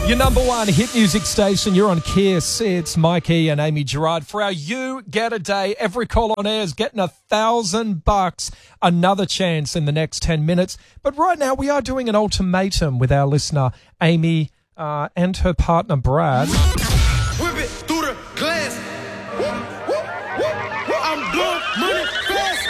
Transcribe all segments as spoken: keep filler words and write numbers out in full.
Your number one hit music station, you're on Kiss. It's Mikey and Amy Gerard. For our You Get a Day, every call on air is getting a thousand bucks. Another chance in the next ten minutes. But right now, we are doing an ultimatum with our listener, Amy, uh, and her partner, Brad. Whip it through the glass. Whoop, whoop, whoop, whoop. I'm blowing money fast.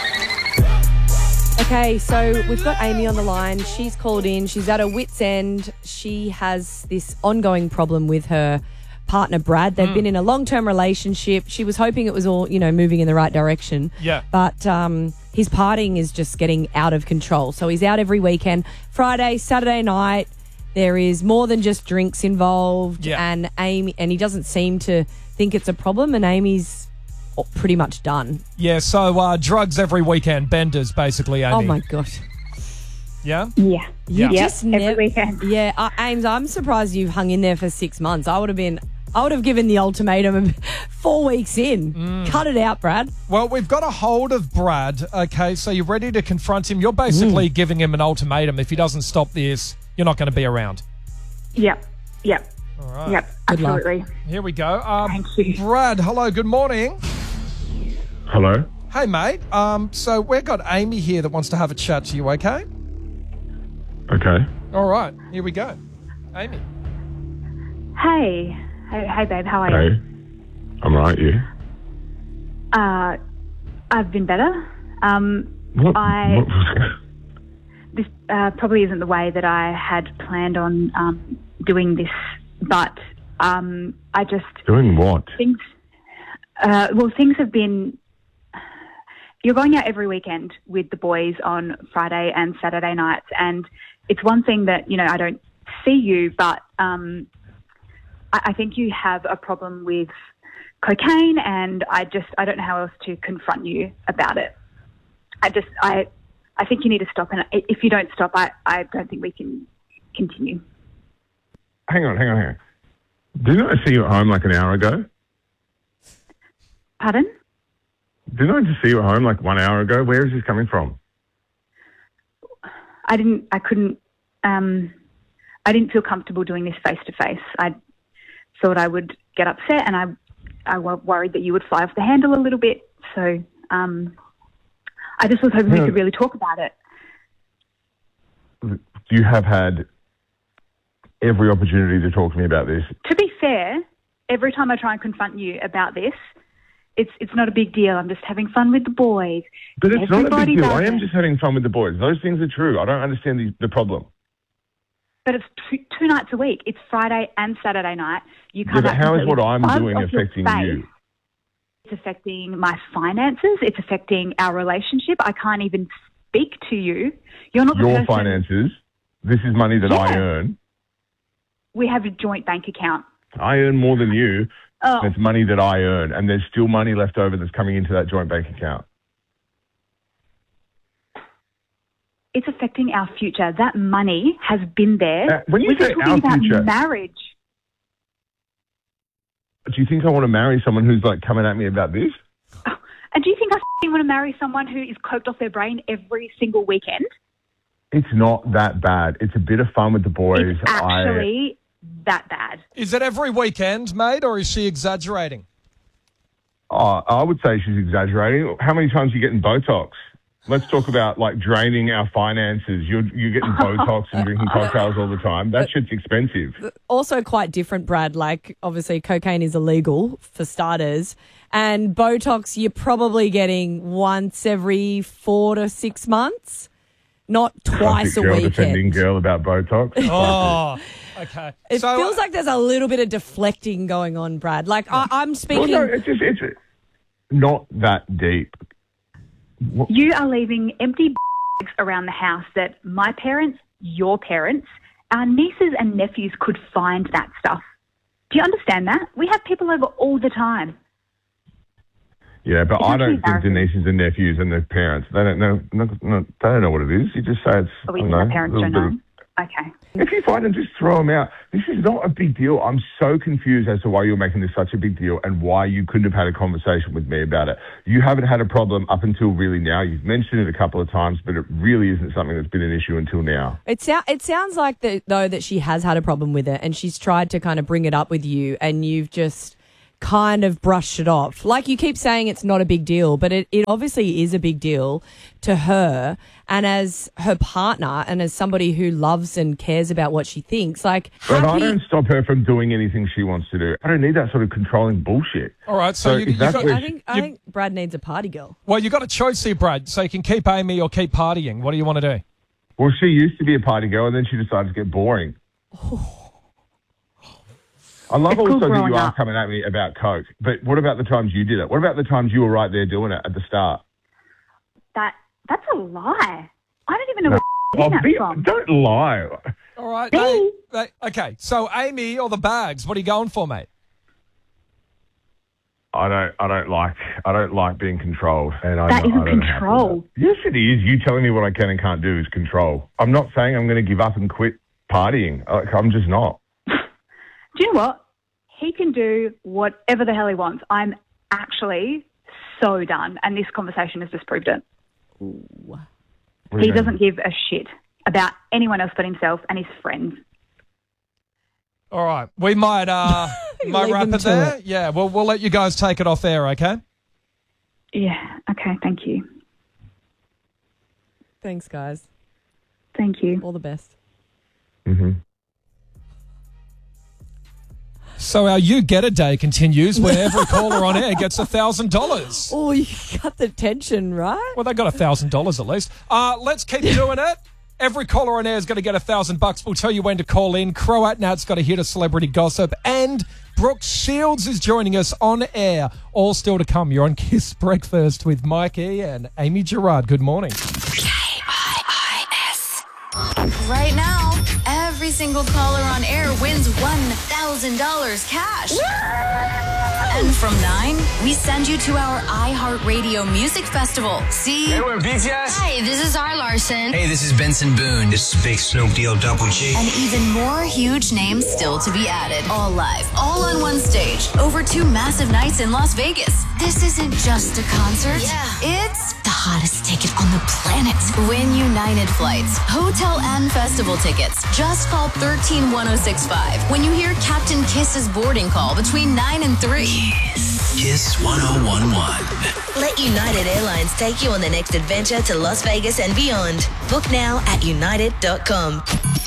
Okay, so we've got Amy on the line. She's called in. She's at her wit's end. She has this ongoing problem with her partner, Brad. They've mm. been in a long-term relationship. She was hoping it was all, you know, moving in the right direction. Yeah. But um, his partying is just getting out of control. So he's out every weekend. Friday, Saturday night, there is more than just drinks involved. Yeah. And Amy, and he doesn't seem to think it's a problem. And Amy's pretty much done. Yeah, so uh, drugs every weekend, benders, basically, Amy. Oh, my gosh. Yeah? Yeah. You Yeah. just Every nev- weekend. Yeah, uh, Ames, I'm surprised you've hung in there for six months. I would have been, I would have given the ultimatum four weeks in. Mm. Cut it out, Brad. Well, we've got a hold of Brad, okay, so you're ready to confront him. You're basically Mm. giving him an ultimatum. If he doesn't stop this, you're not going to be around. Yep. Yep. All right. Yep. Good luck. Absolutely. Here we go. Um, Thank you. Brad, hello, good morning. Hello? Hey, mate. Um, so we've got Amy here that wants to have a chat to you, okay? Okay. All right, here we go. Amy. Hey. Hey, hey, babe. How are you? Hey. I'm right, you? Uh, I've been better. Um, What? I what was this uh, probably isn't the way that I had planned on um, doing this, but um, I just Doing what? things. Uh, well, things have been. You're going out every weekend with the boys on Friday and Saturday nights, and it's one thing that, you know, I don't see you, but um, I, I think you have a problem with cocaine, and I just I don't know how else to confront you about it. I just I I think you need to stop, and if you don't stop, I, I don't think we can continue. Hang on, hang on, hang on. Didn't I see you at home like an hour ago? Pardon? Didn't I just see you at home like one hour ago? Where is this coming from? I didn't. I couldn't. Um, I didn't feel comfortable doing this face to face. I thought I would get upset, and I, I was worried that you would fly off the handle a little bit. So, um, I just was hoping we Yeah. could really talk about it. You have had every opportunity to talk to me about this. To be fair, every time I try and confront you about this, it's it's not a big deal. I'm just having fun with the boys. But it's not a Everybody big deal. does I am it. just having fun with the boys. Those things are true. I don't understand the, the problem. But it's two, two nights a week. It's Friday and Saturday night. You Yeah, come but out how is completely what I'm buzzed doing off your affecting face. you? It's affecting my finances. It's affecting our relationship. I can't even speak to you. You're not the Your person. finances. This is money that I Yeah. earn. We have a joint bank account. I earn more than you. Oh, It's money that I earn, and there's still money left over that's coming into that joint bank account. it's affecting our future. That money has been there. Uh, when you We're say talking our about future- marriage. Do you think I want to marry someone who's like coming at me about this? Oh, and do you think I f***ing want to marry someone who is coked off their brain every single weekend? It's not that bad. It's a bit of fun with the boys. It's actually that bad. Is it every weekend, mate, or is she exaggerating? I, oh, I would say she's exaggerating. How many times are you getting Botox? Let's talk about like draining our finances. You're you're getting Botox and drinking cocktails all the time. That shit's expensive. Also quite different, Brad. Like, obviously, cocaine is illegal for starters. And Botox, you're probably getting once every four to six months, not twice a girl weekend. defending girl about Botox. Oh, okay. It So, feels like there's a little bit of deflecting going on, Brad. Like, I, I'm Well, speaking... no, it's just it's not that deep. You are leaving empty bags around the house that my parents, your parents, our nieces and nephews could find that stuff. Do you understand that? We have people over all the time. Yeah, but It's I actually don't think the embarrassing. nieces and nephews and their parents, they don't know, no, no, they don't know what it is. You just say it's, Are we I don't saying our know, parents a don't little know? bit Okay. If you find them, just throw them out. This is not a big deal. I'm so confused as to why you're making this such a big deal and why you couldn't have had a conversation with me about it. You haven't had a problem up until really now. You've mentioned it a couple of times, but it really isn't something that's been an issue until now. It, sou- it sounds like, that, though, that she has had a problem with it and she's tried to kind of bring it up with you and you've just kind of brushed it off. Like, you keep saying it's not a big deal, but it, it obviously is a big deal to her. And as her partner and as somebody who loves and cares about what she thinks, like, But happy- I don't stop her from doing anything she wants to do. I don't need that sort of controlling bullshit. All right, so, So you, if you that's got, where I think I you- think Brad needs a party girl. well, you got a choice here, Brad. So you can keep Amy or keep partying. What do you want to do? Well, she used to be a party girl, and then she decided to get boring. I love It's cool also that growing you are up. coming at me about Coke, but what about the times you did it? What about the times you were right there doing it at the start? That That's a lie. I don't even know No. where Oh, that's be, from. don't lie. All right. Me? They, they, okay, so Amy or the bags, what are you going for, mate? I don't. I don't like. I don't like being controlled. And I That don't- isn't I don't have control. that. Yes, it is. You telling me what I can and can't do is control. I'm not saying I'm going to give up and quit partying. Like, I'm just not. Do you know what? He can do whatever the hell he wants. I'm actually so done, and this conversation has just proved it. What do you He mean? doesn't give a shit about anyone else but himself and his friends. All right, we might uh might Leave wrap them it to there. it. Yeah, well, we'll let you guys take it off air, okay? Yeah, okay, thank you. Thanks, guys. Thank you. All the best. Mm-hmm. So our You Get a Day continues where every caller on air gets one thousand dollars. Oh, you got the tension, right? Well, they got one thousand dollars at least. Uh, let's keep doing it. Every caller on air is going to get one thousand bucks. We'll tell you when to call in. Croat Nat's got a hit of celebrity gossip. And Brooke Shields is joining us on air. All still to come. You're on Kiss Breakfast with Mikey and Amy Gerard. Good morning. Right now, every single caller on air wins one thousand dollars cash. And from nine, we send you to our iHeartRadio Music Festival. See? Hey, we're B T S. Hey, this is R. Larson. Hey, this is Benson Boone. This is Big Snoop D O Double G. And even more huge names still to be added. All live, all on one stage, over two massive nights in Las Vegas. This isn't just a concert. Yeah. It's the hottest ticket on the planet. Win United flights, hotel and festival tickets. Just call one three one oh six five when you hear Captain Kiss's boarding call between nine and three. Kiss one oh one one. Let United Airlines take you on the next adventure to Las Vegas and beyond. Book now at united dot com.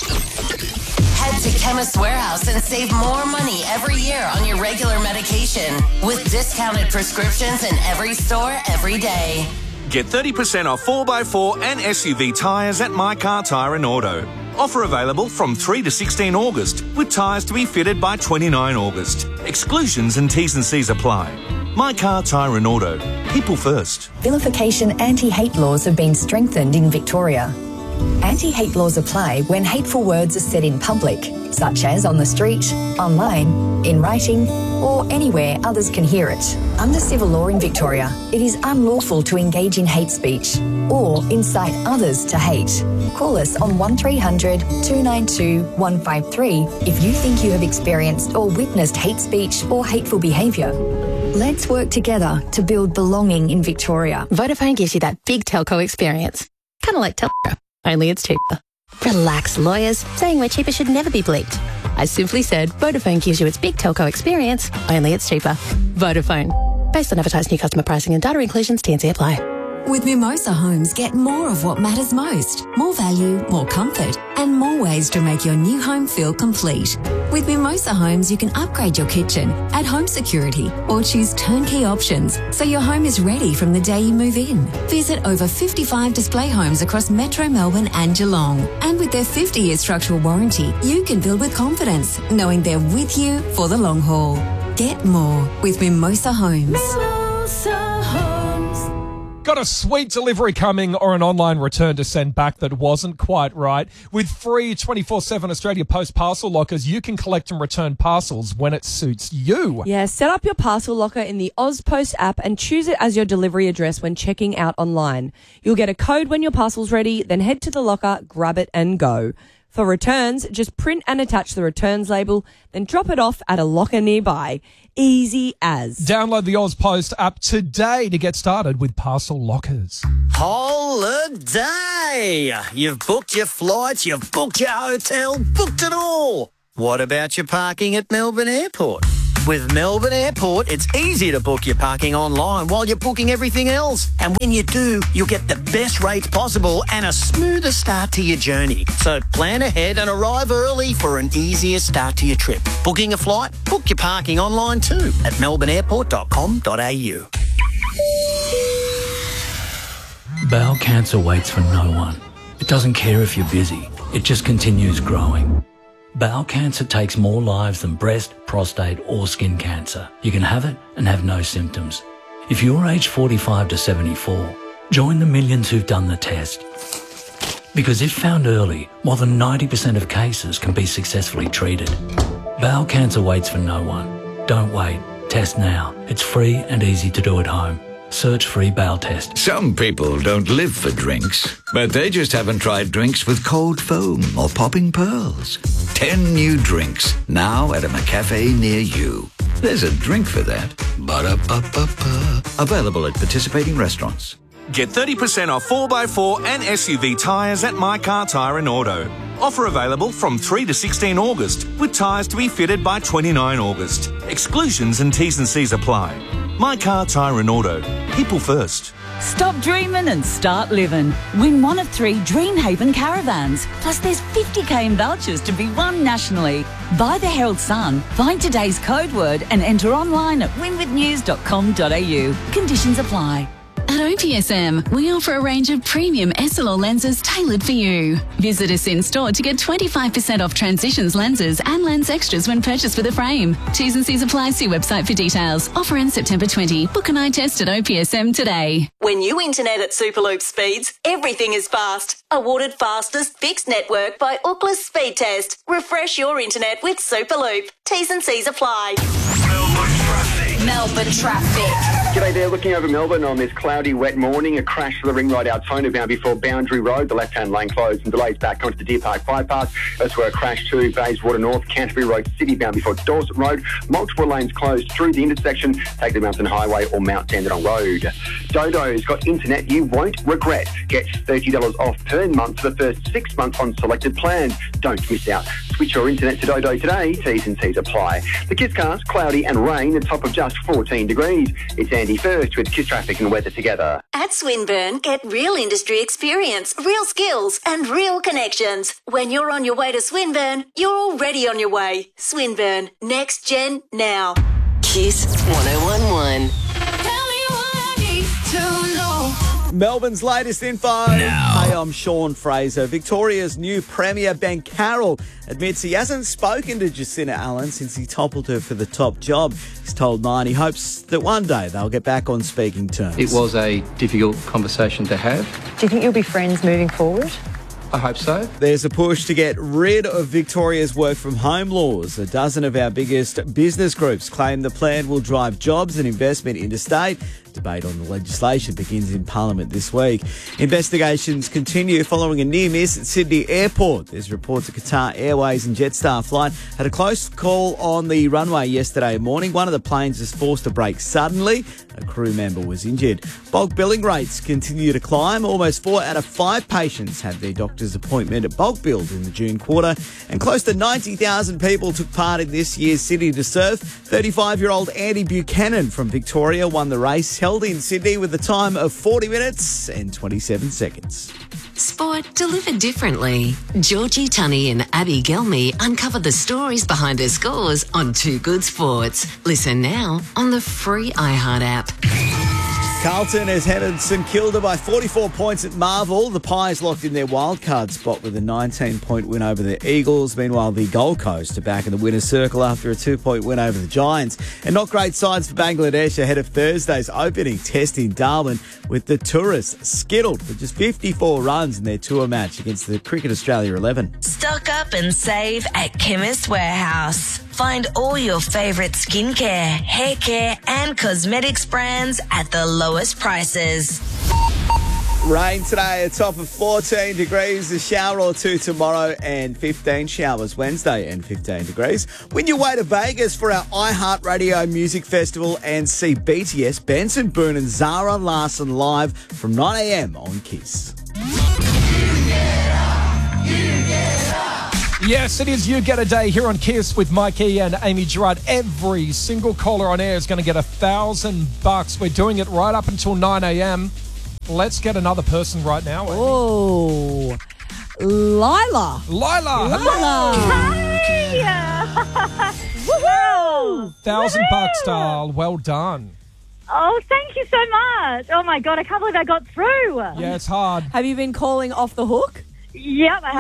Head to Chemist Warehouse and save more money every year on your regular medication with discounted prescriptions in every store every day. Get thirty percent off four by four and S U V tyres at My Car Tyre and Auto. Offer available from three to sixteen August, with tyres to be fitted by twenty-nine August. Exclusions and T's and C's apply. My Car Tyre and Auto. People first. Vilification anti-hate laws have been strengthened in Victoria. Anti-hate laws apply when hateful words are said in public, such as on the street, online, in writing, or anywhere others can hear it. Under civil law in Victoria, it is unlawful to engage in hate speech or incite others to hate. Call us on one three hundred two nine two one five three if you think you have experienced or witnessed hate speech or hateful behaviour. Let's work together to build belonging in Victoria. Vodafone gives you that big telco experience. Kind of like Telstra, only it's cheaper. Relax, lawyers. Saying we're cheaper should never be bleeped. I simply said Vodafone gives you its big telco experience, only it's cheaper. Vodafone. Based on advertised new customer pricing and data inclusions, T and C apply. With Mimosa Homes, get more of what matters most. More value, more comfort, and more ways to make your new home feel complete. With Mimosa Homes, you can upgrade your kitchen, add home security, or choose turnkey options so your home is ready from the day you move in. Visit over fifty-five display homes across Metro Melbourne and Geelong. And with their fifty-year structural warranty, you can build with confidence, knowing they're with you for the long haul. Get more with Mimosa Homes. Mimosa Homes. Got a sweet delivery coming or an online return to send back that wasn't quite right? With free twenty-four seven Australia Post parcel lockers, you can collect and return parcels when it suits you. Yeah, set up your parcel locker in the AusPost app and choose it as your delivery address when checking out online. You'll get a code when your parcel's ready, then head to the locker, grab it and go. For returns, just print and attach the returns label, then drop it off at a locker nearby. Easy as. Download the Oz Post app today to get started with parcel lockers. Holiday! You've booked your flights, you've booked your hotel, booked it all. What about your parking at Melbourne Airport? With Melbourne Airport, it's easy to book your parking online while you're booking everything else. And when you do, you'll get the best rates possible and a smoother start to your journey. So plan ahead and arrive early for an easier start to your trip. Booking a flight? Book your parking online too at melbourne airport dot com dot a u. Bowel cancer waits for no one. It doesn't care if you're busy. It just continues growing. Bowel cancer takes more lives than breast, prostate or skin cancer. You can have it and have no symptoms. If you're aged forty-five to seventy-four, join the millions who've done the test. Because if found early, more than ninety percent of cases can be successfully treated. Bowel cancer waits for no one. Don't wait. Test now. It's free and easy to do at home. Search free bowel test. Some people don't live for drinks, but they just haven't tried drinks with cold foam or popping pearls. Ten new drinks, now at a McCafe near you. There's a drink for that. Ba-da-ba-ba-ba. Available at participating restaurants. Get thirty percent off four by four and S U V tyres at My Car Tyre and Auto. Offer available from three to sixteen August, with tyres to be fitted by twenty-nine August. Exclusions and T's and C's apply. My Car Tyre and Auto. People first. Stop dreaming and start living. Win one of three Dreamhaven caravans. Plus there's fifty k in vouchers to be won nationally. Buy the Herald Sun, find today's code word and enter online at win with news dot com dot a u. Conditions apply. At O P S M, we offer a range of premium S L R lenses tailored for you. Visit us in store to get twenty-five percent off Transitions lenses and lens extras when purchased with a frame. T's and C's apply. See website for details. Offer ends September twentieth. Book an eye test at O P S M today. When you internet at Superloop speeds, everything is fast. Awarded fastest fixed network by Ookla Speed Test. Refresh your internet with Superloop. T's and C's apply. Melbourne traffic. G'day there, looking over Melbourne on this cloudy, wet morning. A crash to the ring road Altona bound before Boundary Road. The left-hand lane closed and delays back onto the Deer Park bypass. That's where a crash to Bayswater North, Canterbury Road City bound before Dorset Road. Multiple lanes closed through the intersection. Take the Mountain Highway or Mount Dandenong Road. Dodo's got internet you won't regret. Get thirty dollars off per month for the first six months on selected plans. Don't miss out. Switch your internet to Dodo today. T's and C's apply. The Kisscast, cloudy and rain, a top of just fourteen degrees. It's Andy First with Kiss Traffic and weather together. At Swinburne, get real industry experience, real skills and real connections. When you're on your way to Swinburne, you're already on your way. Swinburne, next gen now. Kiss one oh one one. Melbourne's latest info. Now. Hey, I'm Sean Fraser. Victoria's new Premier, Ben Carroll, admits he hasn't spoken to Jacinta Allen since he toppled her for the top job. He's told Nine he hopes that one day they'll get back on speaking terms. It was a difficult conversation to have. Do you think you'll be friends moving forward? I hope so. There's a push to get rid of Victoria's work from home laws. A dozen of our biggest business groups claim the plan will drive jobs and investment interstate. Debate on the legislation begins in Parliament this week. Investigations continue following a near miss at Sydney Airport. There's reports that Qatar Airways and Jetstar flight had a close call on the runway yesterday morning. One of the planes was forced to brake suddenly. A crew member was injured. Bulk billing rates continue to climb. Almost four out of five patients had their doctor's appointment at bulk billed in the June quarter. And close to ninety thousand people took part in this year's City to Surf. thirty-five-year-old Andy Buchanan from Victoria won the race, held in Sydney with a time of forty minutes and twenty-seven seconds. Sport delivered differently. Georgie Tunney and Abby Gelmy uncover the stories behind her scores on Too Good Sports. Listen now on the free iHeart app. Carlton has headed St Kilda by forty-four points at Marvel. The Pies locked in their wildcard spot with a nineteen-point win over the Eagles. Meanwhile, the Gold Coast are back in the winner's circle after a two-point win over the Giants. And not great signs for Bangladesh ahead of Thursday's opening test in Darwin, with the tourists skittled for just fifty-four runs in their tour match against the Cricket Australia eleven. Stock up and save at Chemist Warehouse. Find all your favourite skincare, hair care and cosmetics brands at the lowest prices. Rain today, a top of fourteen degrees, a shower or two tomorrow, and fifteen showers Wednesday and fifteen degrees. Win your way to Vegas for our iHeartRadio Music Festival and see B T S, Benson Boone and Zara Larsson live from nine a.m. on Kiss. Yes, it is You Get a Day here on Kiss with Mikey and Amy Gerard. Every single caller on air is going to get a thousand bucks. We're doing it right up until nine a.m. Let's get another person right now. Amy. Oh, Lila. Lila. Lila. Hi. Woohoo! Thousand bucks, doll. Well done. Oh, thank you so much. Oh, my God. I can't believe I got through. Yeah, it's hard. Have you been calling off the hook? Yep, I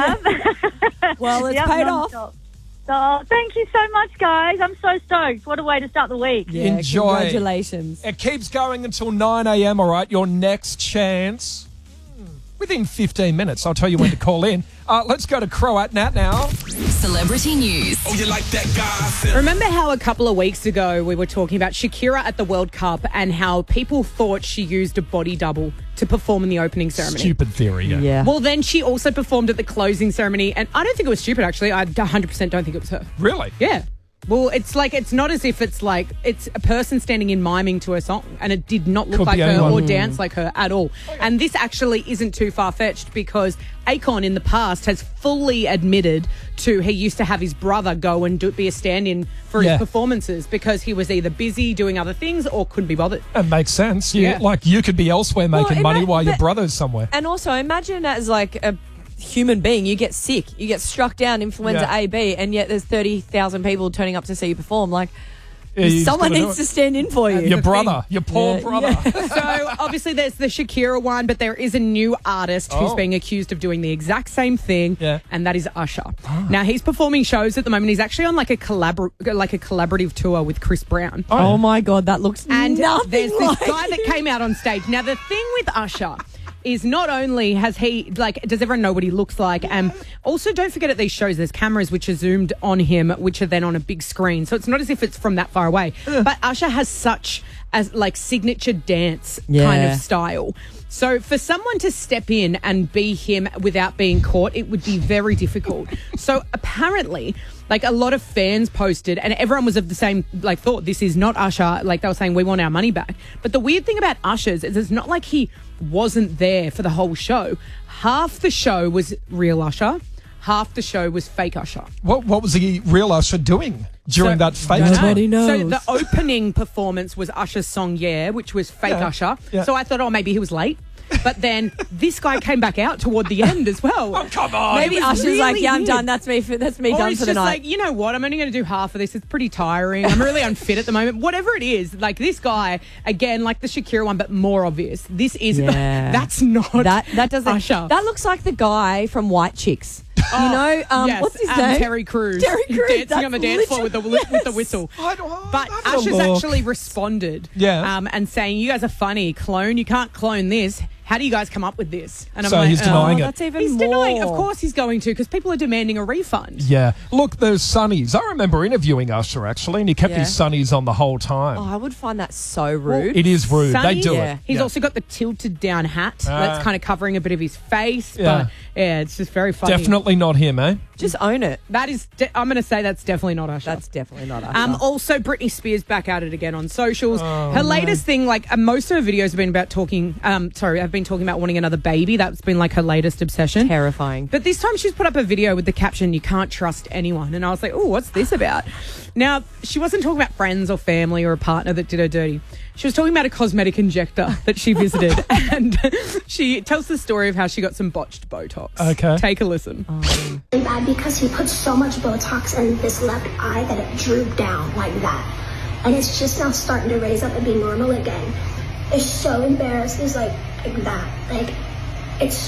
have. Well, it's Yep, paid non-stop. Oh, thank you so much, guys. I'm so stoked. What a way to start the week. Yeah, Enjoy. Congratulations. It keeps going until nine a.m., all right? Your next chance within fifteen minutes. I'll tell you when to call in. Uh, let's go to Croat Nat now. Celebrity news. Oh, you like that guy? Remember how a couple of weeks ago we were talking about Shakira at the World Cup and how people thought she used a body double to perform in the opening ceremony? Stupid theory, yeah. Yeah. Well, then she also performed at the closing ceremony, and I don't think it was stupid, actually. I one hundred percent don't think it was her. Really? Yeah. Well, it's like, it's not as if it's like, it's a person standing in miming to her song, and it did not look Could like be her anyone. or dance like her at all. And this actually isn't too far-fetched because Akon in the past has fully admitted to he used to have his brother go and do, be a stand-in for Yeah. his performances because he was either busy doing other things or couldn't be bothered. It makes sense. You, Yeah. Like, you could be elsewhere making Well, money ima- while your but- brother's somewhere. And also, imagine as like a human being, you get sick, you get struck down, influenza Yeah. A, B, and yet there's thirty thousand people turning up to see you perform. Like, Yeah, you just someone gotta do needs it. to stand in for you. Your brother. Your poor Yeah, brother. So obviously there's the Shakira one, but there is a new artist who's Oh. being accused of doing the exact same thing, Yeah. and that is Usher. Now he's performing shows at the moment. He's actually on like a collabor- like a collaborative tour with Chris Brown. Oh my God, that looks And nothing there's this like guy that came out on stage. Now the thing with Usher is not only has he, like, does everyone know what he looks like? And also don't forget at these shows, there's cameras which are zoomed on him, which are then on a big screen. So it's not as if it's from that far away. But Usher has such as like signature dance kind Yeah. of style. So for someone to step in and be him without being caught, it would be very difficult. So apparently, like a lot of fans posted and everyone was of the same like thought, this is not Usher. Like they were saying, we want our money back. But the weird thing about Usher's is it's not like he wasn't there for the whole show. Half the show was real Usher. Half the show was fake Usher. What What was the real Usher doing during So- that fake Don't time? know. So the opening performance was Usher's song Yeah, which was fake Yeah, Usher. yeah. So I thought, oh, maybe he was late. But then this guy came back out toward the end as well. Oh, come on. Maybe It was Usher's like, really yeah, I'm weird. done. That's me. For, that's me Or done it's for the just night. like, you know what? I'm only going to do half of this. It's pretty tiring. I'm really unfit at the moment. Whatever it is, like this guy, again, like the Shakira one, but more obvious. This is, Yeah. that's not that that doesn't. Usher. That looks like the guy from White Chicks. you know, um, yes, what's his um, name? Terry Crews. Terry Crews. Dancing That's on the dance floor with the, literally- with the whistle. But a Usher's look. actually responded Yeah. um, and saying, you guys are funny. Clone, you can't clone this. How do you guys come up with this? And So he's denying it. That's even he's more. denying. Of course he's going to because people are demanding a refund. Yeah. Look, there's Sunnies. I remember interviewing Usher, actually, and he kept Yeah. his Sunnies on the whole time. Oh, I would find that so rude. It is rude. Sunny, they do yeah. it. He's Yeah. also got the tilted down hat Ah. that's kind of covering a bit of his face. Yeah. But yeah, it's just very funny. Definitely not him, eh? Just own it. That is, de- I'm going to say that's definitely not Usher. That's definitely not Usher. Um, also, Britney Spears back at it again on socials. Oh, her latest thing, like uh, most of her videos have been about talking. Um, sorry, have been talking about wanting another baby. That's been like her latest obsession. Terrifying. But this time she's put up a video with the caption, "You can't trust anyone," and I was like, "Oh, what's this about?" Now she wasn't talking about friends or family or a partner that did her dirty. She was talking about a cosmetic injector that she visited, and she tells the story of how she got some botched Botox. Okay. Take a listen. Really bad because he put so much Botox in this left eye that it drooped down like that. And it's just now starting to raise up and be normal again. It's so embarrassed. It's like, like that. Like, it's,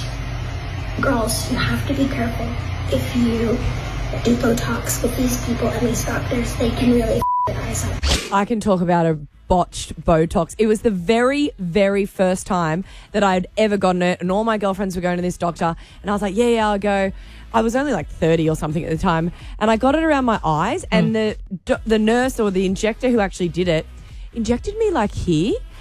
girls, you have to be careful. If you do Botox with these people and these doctors, they can really f your eyes up. I can talk about a botched Botox. It was the very, very first time that I had ever gotten it, and all my girlfriends were going to this doctor, and I was like, yeah, yeah, I'll go. I was only like thirty or something at the time, and I got it around my eyes, and the do- the nurse or the injector who actually did it injected me like here,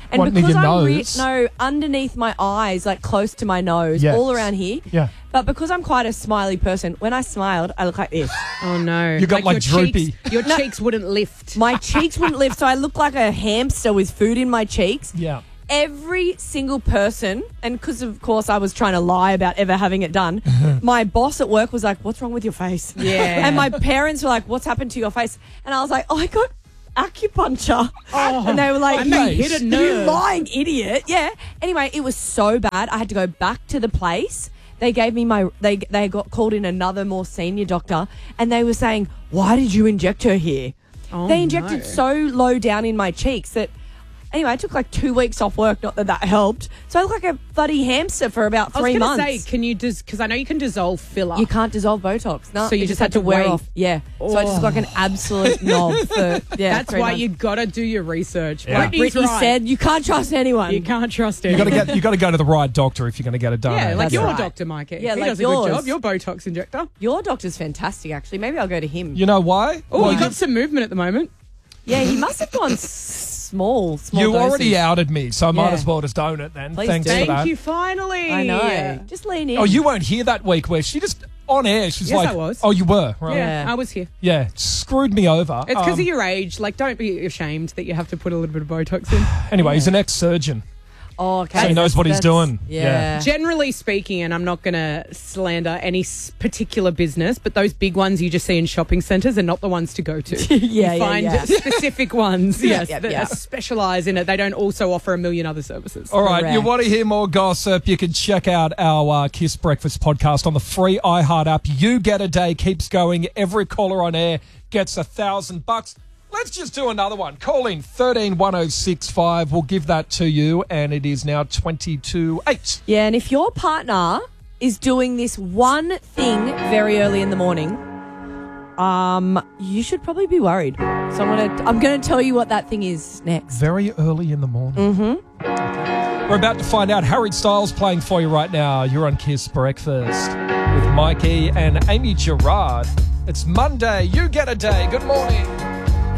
And What, near because your I'm re- nose? no, underneath my eyes, like close to my nose, Yes. all around here. Yeah. But because I'm quite a smiley person, when I smiled, I look like this. Oh no! You got, like, your droopy. Cheeks, your No. cheeks wouldn't lift. My cheeks wouldn't lift, so I look like a hamster with food in my cheeks. Yeah. Every single person, and because of course I was trying to lie about ever having it done, my boss at work was like, "What's wrong with your face?" Yeah. And my parents were like, "What's happened to your face?" And I was like, "Oh, I got acupuncture." Oh, and they were like, I know you hit a "You nerve." lying idiot." Yeah. Anyway, it was so bad. I had to go back to the place. They gave me my, they they got called in another more senior doctor, and they were saying, "Why did you inject her here?" Oh, they injected no. so low down in my cheeks that, anyway, I took like two weeks off work, not that that helped. So I look like a bloody hamster for about I was three gonna months. say, can you dis? Because I know you can dissolve filler. You can't dissolve Botox. No, So you it just had had to wear wait. off. Yeah. So I just look like an absolute knob for, yeah. That's three why months. you gotta do your research. Yeah. Brittany's Brittany right. said you can't trust anyone. You can't trust You it. got to get. You got to go to the right doctor if you're going to get it done. Yeah, eh? like That's your right. doctor, Mikey. Yeah, he like does a yours. good job. Your Botox injector. Your doctor's fantastic, actually. Maybe I'll go to him. You know why? Oh, Well, you you- got some movement at the moment. Yeah, he must have gone s- small. Small You doses. already outed me, so I might Yeah. as well just own it then. Please Thanks do. for Thank that. you, finally. I know. Just lean in. Oh, you weren't here that week where she just on air. She's Yes, like, I was. "Oh, you were, right? Yeah, Yeah. I was here. Yeah, screwed me over." It's because Um, of your age. Like, don't be ashamed that you have to put a little bit of Botox in. Anyway, he's an ex-surgeon. Oh, okay. So he knows what he's That's- doing. Yeah. Yeah. Generally speaking, and I'm not going to slander any s- particular business, but those big ones you just see in shopping centres are not the ones to go to. Yeah, you yeah, find yeah. specific ones, Yeah, yes, yeah, that yeah. specialise in it. They don't also offer a million other services. All right, you Correct. want to hear more gossip? You can check out our uh, Kiss Breakfast podcast on the free iHeart app. You Get a Day keeps going. Every caller on air gets a thousand bucks. Let's just do another one. Call in thirteen one oh six five. We'll give that to you, and it is now twenty-two eight. Yeah, and if your partner is doing this one thing very early in the morning, um, you should probably be worried. So I'm gonna I'm gonna tell you what that thing is next. Very early in the morning. Mm-hmm. We're about to find out. Harry Styles playing for you right now. You're on Kiss Breakfast with Mikey and Amy Gerard. It's Monday. You Get a Day. Good morning.